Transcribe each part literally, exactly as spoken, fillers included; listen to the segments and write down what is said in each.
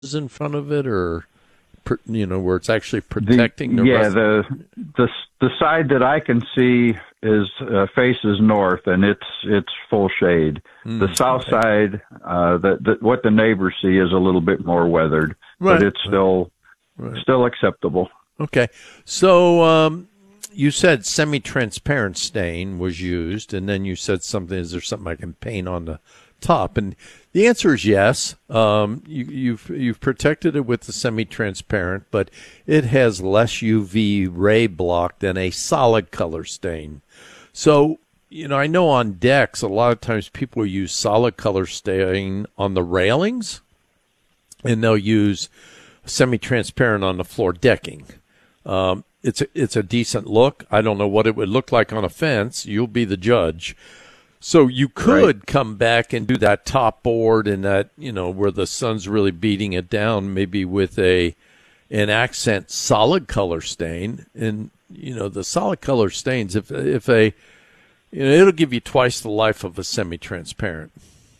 in front of it, or you know, where it's actually The protecting the yeah rest? the the the side that I can see is uh, faces north, and it's it's full shade. Mm, The south okay. side, uh, that that what the neighbors see is a little bit more weathered, Right. but it's still Right. still acceptable. Okay. So um, you said semi-transparent stain was used, and then you said something. Is there something I can paint on the top? And the answer is yes. Um, you, you've you've protected it with the semi-transparent, but it has less U V ray block than a solid color stain. So you know, I know on decks a lot of times people use solid color stain on the railings, and they'll use semi-transparent on the floor decking. Um, it's a, it's a decent look. I don't know what it would look like on a fence. You'll be the judge. So you could Right. come back and do that top board and that, you know, where the sun's really beating it down, maybe with a an accent solid color stain. And, you know, the solid color stains, if if a, you know, it'll give you twice the life of a semi-transparent.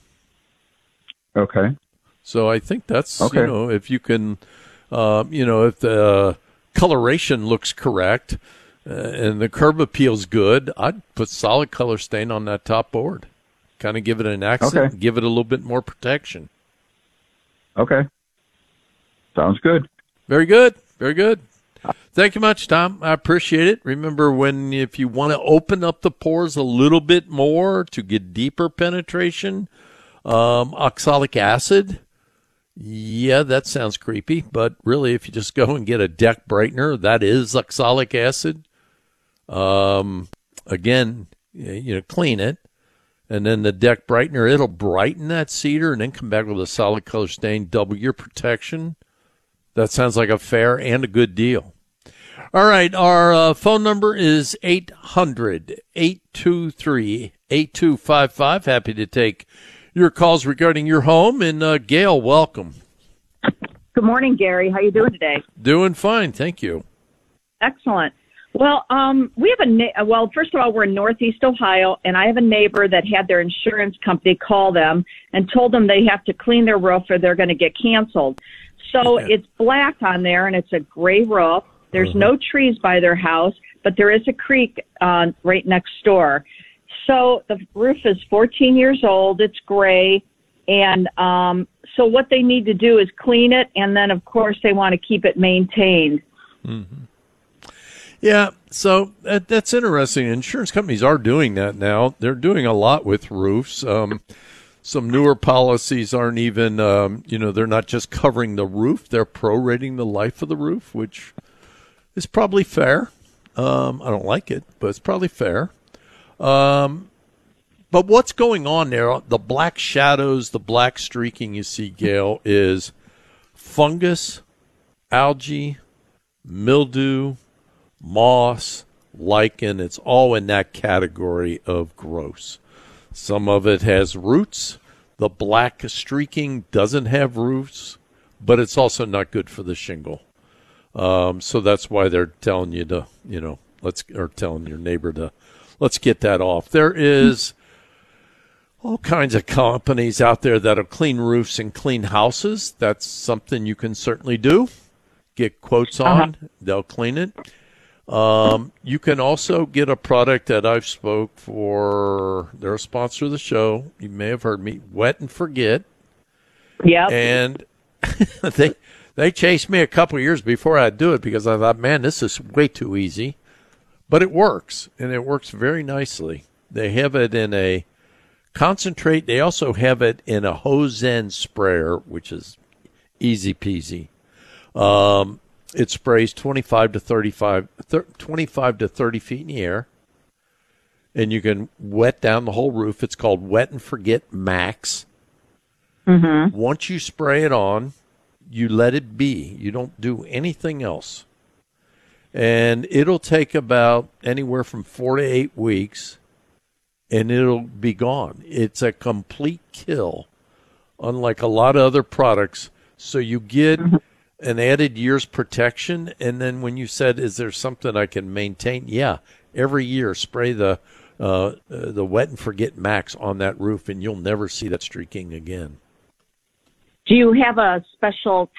Okay. So I think that's, Okay. you know, if you can, uh, you know, if the coloration looks correct uh, and the curb appeal's good, I'd put solid color stain on that top board. Kind of give it an accent, Okay. give it a little bit more protection. Okay. Sounds good. Very good. Very good. Thank you much, Tom. I appreciate it. Remember, when if you want to open up the pores a little bit more to get deeper penetration, um, oxalic acid. Yeah, that sounds creepy, but really, if you just go and get a deck brightener, that is oxalic acid. Um, again, you know, clean it, and then the deck brightener, it'll brighten that cedar, and then come back with a solid color stain, double your protection. That sounds like a fair and a good deal. All right, our uh, phone number is eight hundred, eight two three, eight two five five. Happy to take your calls regarding your home. And uh, Gail, welcome. Good morning, Gary. How you doing today? Doing fine, thank you. Excellent. Well, um, we have a na- well. First of all, we're in Northeast Ohio, and I have a neighbor that had their insurance company call them and told them they have to clean their roof or they're going to get canceled. So Yeah. it's black on there, and it's a gray roof. There's Uh-huh. no trees by their house, but there is a creek uh, right next door. So the roof is fourteen years old. It's gray. And um, so what they need to do is clean it, and then, of course, they want to keep it maintained. Mm-hmm. Yeah, so that, that's interesting. Insurance companies are doing that now. They're doing a lot with roofs. Um, some newer policies aren't even, um, you know, they're not just covering the roof. They're prorating the life of the roof, which is probably fair. Um, I don't like it, but it's probably fair. Um, but what's going on there, the black shadows, the black streaking you see, Gail, is fungus, algae, mildew, moss, lichen. It's all in that category of gross. Some of it has roots. The black streaking doesn't have roots, but it's also not good for the shingle. Um, so that's why they're telling you to, you know, let's, or telling your neighbor to, let's get that off. There is all kinds of companies out there that'll clean roofs and clean houses. That's something you can certainly do. Get quotes on, uh-huh. They'll clean it. Um, you can also get a product that I've spoke for. They're a sponsor of the show. You may have heard me. Wet and Forget. Yeah. And they they chased me a couple of years before I'd do it because I thought, man, this is way too easy. But it works, and it works very nicely. They have it in a concentrate. They also have it in a hose end sprayer, which is easy peasy. Um, it sprays twenty-five to thirty-five, twenty-five to thirty feet in the air, and you can wet down the whole roof. It's called Wet and Forget Max. Mm-hmm. Once you spray it on, you let it be. You don't do anything else. And it'll take about anywhere from four to eight weeks, and it'll be gone. It's a complete kill, unlike a lot of other products. So you get an added year's protection, and then when you said, is there something I can maintain? Yeah, every year spray the uh, uh, the Wet and Forget Max on that roof, and you'll never see that streaking again. Do you have a special